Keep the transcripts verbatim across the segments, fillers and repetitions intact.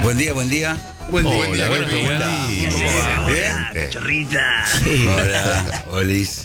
Buen día, buen día. Buen día, Hola, buen día. buen día. ¿Cómo va? ¿Bien? Cachorrita. Hola, Olis.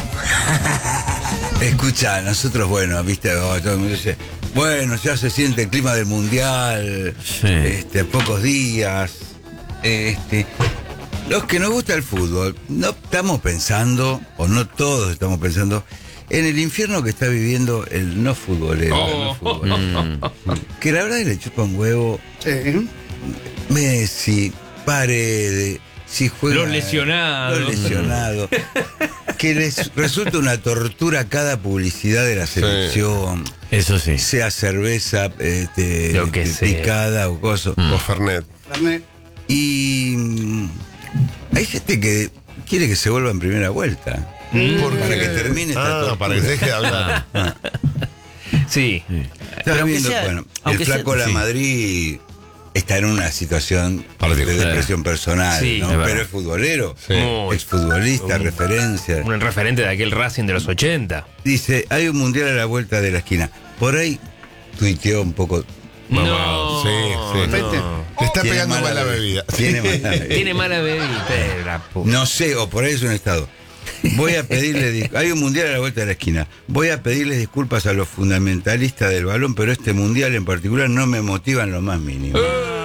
Escucha, nosotros, bueno, viste, todo el mundo dice, bueno, ya se siente el clima del mundial, Sí. este, a pocos días. Este, los que nos gusta el fútbol, no estamos pensando, o no todos estamos pensando, en el infierno que está viviendo el no futbolero. Oh. el no futbolero. Que la verdad le chupa un huevo Sí. Messi, Paredes, si juega, Los lesionados. los lesionados. Que les resulta una tortura cada publicidad de la selección, Eso sí. sea cerveza este, Lo que este, sea. picada o cosa. O Fernet. Fernet. Y mm, hay gente que quiere que se vuelva en primera vuelta. ¿Por Para qué? que termine esta Ah, tortura. para que se deje de hablar. Sí. Estaba Pero aunque viendo, sea- bueno, el aunque sea- flaco La sí. Madrid está en una situación de Particular. depresión personal, Sí, ¿no? es verdad. Pero es futbolero, Sí. Muy. exfutbolista, Un- referencia. Un referente de aquel Racing de los ochenta. Dice, hay un mundial a la vuelta de la esquina. Por ahí tuiteó un poco. No. Sí, sí. no. Le está Tiene pegando mala mal la bebida. bebida. Tiene mala bebida. Tiene mala bebida. la pu- No sé, o por ahí es un estado. Voy a pedirle, dis- hay un mundial a la vuelta de la esquina. Voy a pedirles disculpas a los fundamentalistas del balón, pero este mundial en particular no me motiva en lo más mínimo.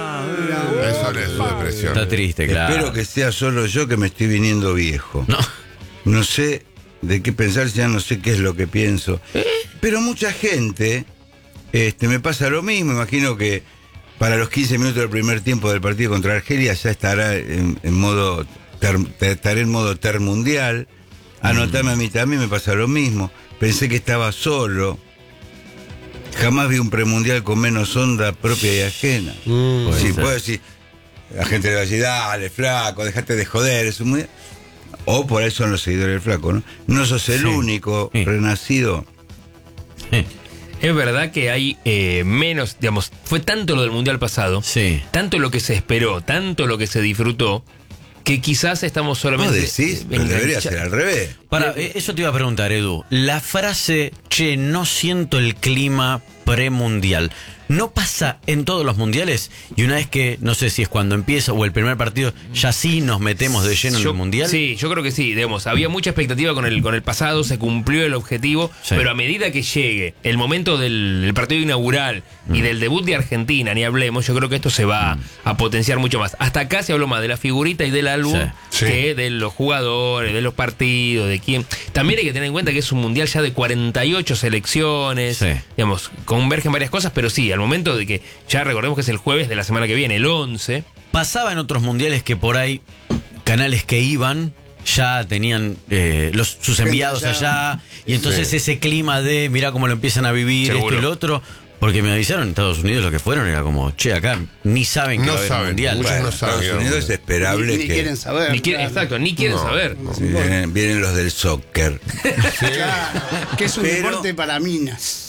Eso es su depresión. Está triste, claro. Espero que sea solo yo que me estoy viniendo viejo. No. No sé de qué pensar, ya no sé qué es lo que pienso. Pero mucha gente, este, me pasa lo mismo. Imagino que para los quince minutos del primer tiempo del partido contra Argelia ya estará en, en modo ter- ter- estaré en modo termundial. Anotame a mí también, me pasa lo mismo. Pensé que estaba solo. Jamás vi un premundial con menos onda propia y ajena. Mm. Sí, ser. puedo decir, la gente le va a decir, dale, flaco, dejate de joder, es un mundial. O por ahí son los seguidores del flaco, ¿no? No sos el Sí. único Sí. renacido. Es verdad que hay eh, menos, digamos, fue tanto lo del Mundial pasado, Sí. tanto lo que se esperó, tanto lo que se disfrutó, que quizás estamos ¿Vos solamente... decís? eh, Pero debería engancha- ser al revés. Para, eh, eso te iba a preguntar, Edu. La frase, che, no siento el clima premundial, ¿no pasa en todos los mundiales? Y una vez que, no sé si es cuando empieza o el primer partido, ya sí nos metemos de lleno en Yo- el mundial. Sí, yo creo que sí, digamos, había mucha expectativa con el, con el pasado, se cumplió el objetivo, Sí. pero a medida que llegue el momento del, del partido inaugural y del debut de Argentina, ni hablemos, yo creo que esto se va a potenciar mucho más. Hasta acá se habló más de la figurita y del álbum Sí. que de los jugadores, de los partidos, de quién. También hay que tener en cuenta que es un mundial ya de cuarenta y ocho selecciones, Sí. digamos, convergen varias cosas, pero sí, al momento de que ya recordemos que es el jueves de la semana que viene, el once. Pasaba en otros mundiales que por ahí canales que iban ya tenían eh, los, sus Gente enviados allá. allá, y entonces Sí. ese clima de mirá cómo lo empiezan a vivir, Seguro. esto y lo otro, porque me avisaron en Estados Unidos lo que fueron, era como, che, acá ni saben que No va a haber un saben, mundial. muchos Bueno, no Estados saben, Unidos digamos. es esperable Ni, ni que quieren saber. Ni quieren- claro. exacto, ni quieren No. saber. sí, vienen, vienen los del soccer. Claro, que es un Pero- deporte para minas.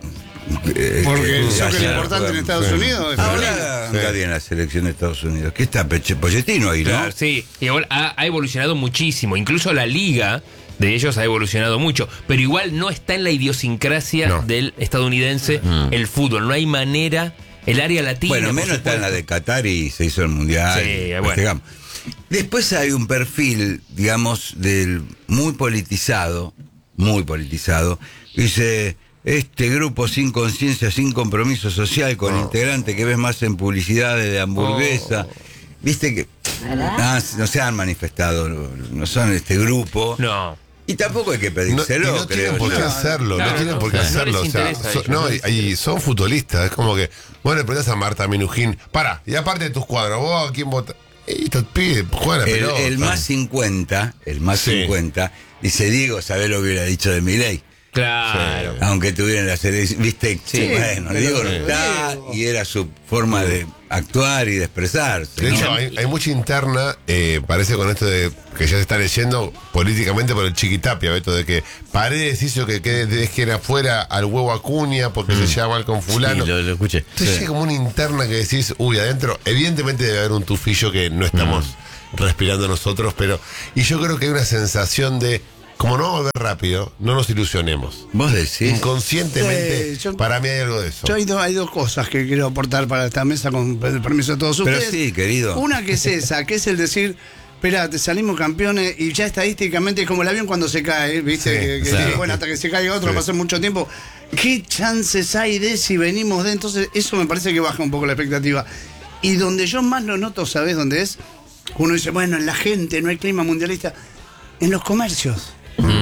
Eh, Porque que el ya soccer ya importante en juegan. Estados Sí. Unidos es Ahora femenino. anda bien la selección de Estados Unidos. ¿Qué está Peche Pochettino ahí, no? Claro, sí, y igual ha, ha evolucionado muchísimo. Incluso la liga de ellos ha evolucionado mucho. Pero igual no está en la idiosincrasia No. del estadounidense el fútbol. No hay manera. El área latina. Bueno, por menos está en la supuesto. de Qatar y se hizo el mundial. Sí, y bueno. festejamos. Después hay un perfil, digamos, del muy politizado, muy politizado. Dice, este grupo sin conciencia, sin compromiso social, con integrante que ves más en publicidades de hamburguesa. Viste que ah, no se han manifestado, no, no son este grupo. No. Y tampoco hay que No, y pedírselo, no creo tienen por qué yo. hacerlo, Claro, no tienen por qué no, no hacerlo. les o sea, interesa a so- ellos, no, no y, les y son futbolistas, es como que, vos le preguntás a Marta Minujín, para, y aparte de tus cuadros, vos a quién votas. Y estos pibes juegan a la El, pelota. el más cincuenta, el más Sí. cincuenta, dice Diego, ¿sabés lo que hubiera dicho de Milei? Claro. Aunque tuvieran la selección, viste, Sí, bueno, pero- Diego no Sí. está y era su forma de actuar y de expresarse. De ¿no? hecho, hay, hay mucha interna, eh, parece con esto de que ya se está leyendo políticamente por el Chiquitapia, esto de que Paredes hizo que quede dejen afuera al huevo Acuña porque se lleva mal con fulano. Sí, lo, lo escuché. Entonces hay como una interna que decís, uy, adentro, evidentemente debe haber un tufillo que no estamos respirando nosotros, pero. Y yo creo que hay una sensación de. como no vamos a volver rápido, no nos ilusionemos. Vos decís. Inconscientemente, Sí, yo- para mí hay algo de eso. Yo hay, do- hay dos cosas que quiero aportar para esta mesa con el permiso de todos Pero ustedes. sí, querido. Una que es esa, que es el decir, espera, te salimos campeones y ya estadísticamente es como el avión cuando se cae, ¿viste? Sí, que, que claro. dice, bueno, hasta que se caiga otro Sí. pasa mucho tiempo. ¿Qué chances hay de si venimos de? Entonces, eso me parece que baja un poco la expectativa. Y donde yo más lo noto, ¿sabés dónde es? Uno dice, bueno, en la gente no hay clima mundialista. En los comercios.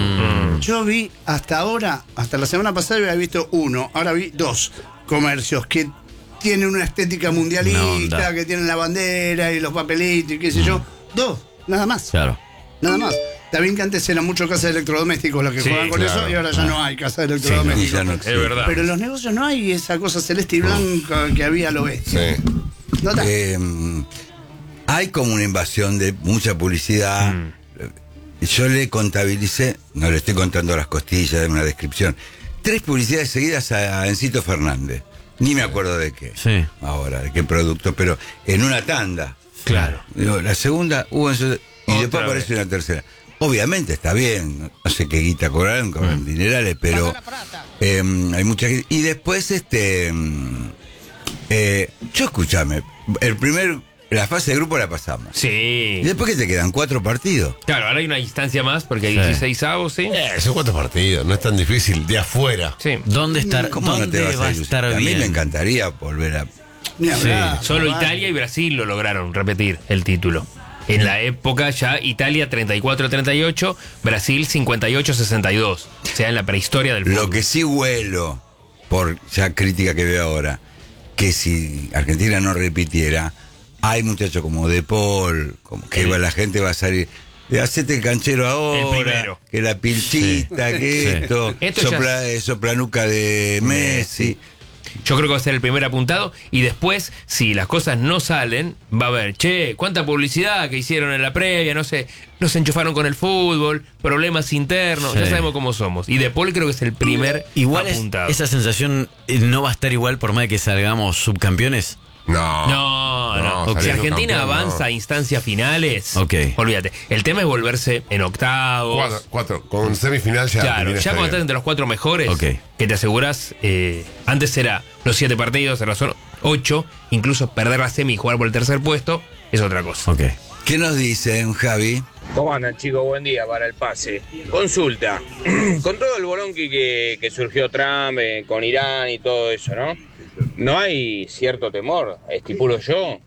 Yo vi hasta ahora, hasta la semana pasada había visto uno, ahora vi dos comercios que tienen una estética Una mundialista, onda. que tienen la bandera y los papelitos y qué sé yo. Dos, nada más. Claro. Nada más. Está bien que antes eran mucho casas de electrodomésticos los que Sí, juegan con claro. eso y ahora ya no hay casas de Y electrodomésticos. ya no Es existe. verdad. Pero en los negocios no hay esa cosa celeste y blanca que había a lo bestia. Sí. ¿No está? Eh, hay como una invasión de mucha publicidad. Yo le contabilicé, no le estoy contando las costillas de una descripción, tres publicidades seguidas a, a Encito Fernández. Ni me acuerdo de qué. Sí. Ahora, de qué producto, pero en una tanda. Claro. Digo, la segunda hubo eso, y Otra después vez. aparece una tercera. Obviamente está bien, no, no sé qué guita cobraron, cobran dinerales, pero eh, hay mucha gente. Y después, este. mm, eh, yo escúchame, el primer. La fase de grupo la pasamos. Sí. ¿Y después qué te quedan? ¿Cuatro partidos? Claro, ahora hay una instancia más porque hay Sí. dieciséis avos, ¿sí? Eh, son cuatro partidos, no es tan difícil. De afuera. Sí. ¿Dónde estar, ¿Cómo no dónde te vas va a a ilusionar? estar A mí bien? me encantaría volver a. Ni hablar, Solo vale. Italia y Brasil lo lograron repetir el título. En la época ya Italia treinta y cuatro a treinta y ocho, Brasil cincuenta y ocho a sesenta y dos. O sea, en la prehistoria del fútbol. Lo que sí huelo, por ya crítica que veo ahora, que si Argentina no repitiera, hay muchachos como De Paul, como que El- va- la gente va a salir. eh, Hacete el canchero ahora, El primero. que la pilchita, que Sí. esto, Esto ya sopla, eh, soplanuca de Messi. Yo creo que va a ser el primer apuntado y después, si las cosas no salen, va a haber, che, cuánta publicidad que hicieron en la previa, no sé, nos enchufaron con el fútbol, problemas internos, Sí. ya sabemos cómo somos. Y De Paul creo que es el primer Igual es- apuntado. esa sensación eh, no va a estar igual por más de que salgamos subcampeones. No. No, no. No, si saliendo Argentina campeón, avanza no. a instancias finales, Ok. olvídate. El tema es volverse en octavos. Cuatro, cuatro. Con semifinal ya. Claro, Argentina ya está cuando estás bien. entre los cuatro mejores, Ok. que te aseguras, eh, antes era los siete partidos, ahora son ocho, incluso perder la semi y jugar por el tercer puesto, es otra cosa. Ok. ¿Qué nos dicen, Javi? ¿Cómo andan, chicos? Buen día para el pase. Consulta. Con todo el bolonqui que, que surgió Trump eh, con Irán y todo eso, ¿no? ¿No hay cierto temor, estipulo yo,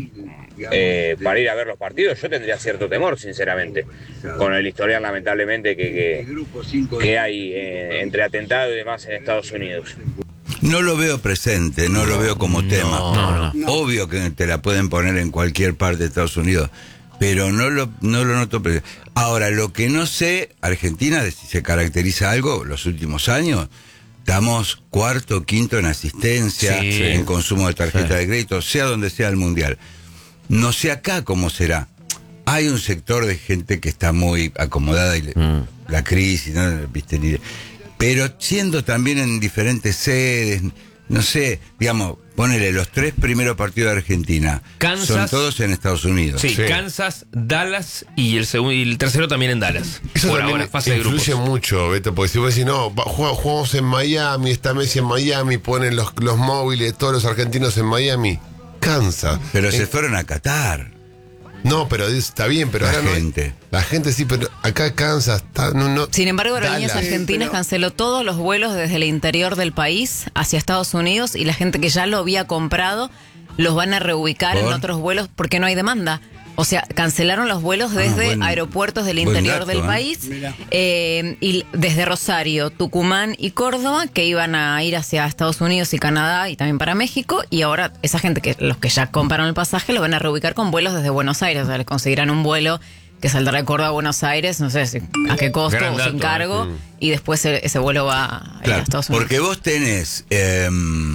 eh, para ir a ver los partidos? Yo tendría cierto temor, sinceramente, con el historial, lamentablemente, que, que, que hay eh, entre atentado y demás en Estados Unidos. No lo veo presente, no lo veo como tema. no, no. Obvio que te la pueden poner en cualquier parte de Estados Unidos, pero no lo, no lo noto presente. Ahora, lo que no sé, Argentina, de si se caracteriza algo los últimos años, estamos cuarto, quinto en asistencia, Sí. en consumo de tarjeta Sí. de crédito, sea donde sea el mundial. No sé acá cómo será. Hay un sector de gente que está muy acomodada y le- Mm. la crisis, ¿no? ¿Viste? Ni- pero siendo también en diferentes sedes, no sé, digamos, ponele los tres primeros partidos de Argentina. Kansas. Son todos en Estados Unidos. Sí, Sí. Kansas, Dallas y el segundo y el tercero también en Dallas. Eso Por también ahora, fase de influye grupos. mucho, Beto, porque si vos decís, no, va- jugamos, jugamos en Miami, está Messi en Miami, ponen los, los móviles, todos los argentinos en Miami, cansa. Pero Eh, se fueron a Qatar. No, pero dice, está bien, pero La acá no hay- gente. la gente sí, pero acá cansa. Está, no, no, Sin embargo, Aerolíneas Dallas. Argentinas pero- canceló todos los vuelos desde el interior del país hacia Estados Unidos y la gente que ya lo había comprado los van a reubicar en ¿Por? otros vuelos porque no hay demanda. O sea, cancelaron los vuelos desde buen- aeropuertos del buen interior dato, del ¿eh? país Mira. eh, y desde Rosario, Tucumán y Córdoba que iban a ir hacia Estados Unidos y Canadá y también para México y ahora esa gente que los que ya compraron el pasaje lo van a reubicar con vuelos desde Buenos Aires, o sea, les conseguirán un vuelo que saldrá de Córdoba a Buenos Aires, no sé si- a qué costo Gran o dato, sin cargo, y después e- ese vuelo va a, Claro, a Estados Unidos. porque vos tenés, eh,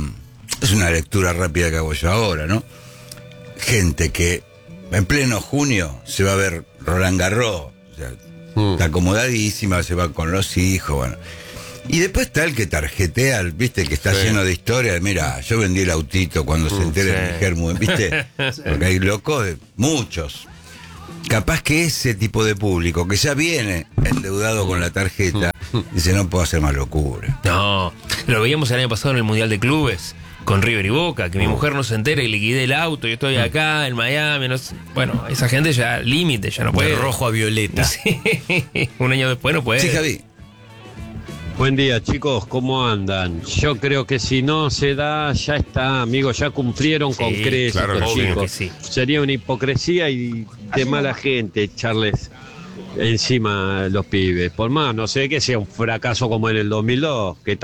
es una lectura rápida que hago yo ahora, ¿no? Gente que en pleno junio se va a ver Roland Garros, o sea, Mm. está acomodadísima, se va con los hijos, bueno. Y después está el que tarjetea, el, viste, que está Sí. lleno de historias. Mira, yo vendí el autito cuando se entere sí. mi germo, viste, porque hay locos de muchos. capaz que ese tipo de público que ya viene endeudado con la tarjeta, dice, no puedo hacer más locura. No, lo veíamos el año pasado en el Mundial de Clubes, con River y Boca, que mi mujer no se entera y liquidé el auto, yo estoy acá en Miami, no sé. Bueno, esa gente ya límite, ya no puede. De rojo a violeta. Sí, un año después no puede. Sí, Javi. Buen día, chicos, ¿cómo andan? Yo creo que si no se da, ya está, amigos, ya cumplieron Sí, con creces, claro que estos sí. chicos. Que sí. Sería una hipocresía y de mala gente echarles encima a los pibes. Por más, no sé que sea un fracaso como en el dos mil dos, que